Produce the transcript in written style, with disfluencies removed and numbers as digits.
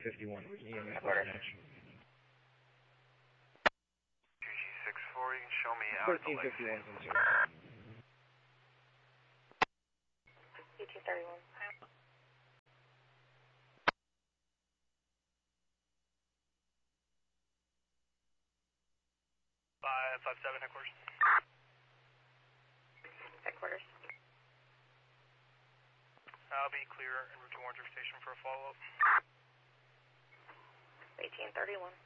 1351. EMS match. 2G64, you can show me out at the lake. 1351 into. 1831. 557 headquarters. Headquarters. I'll be clear en route to Warren Station for a follow-up. 1831.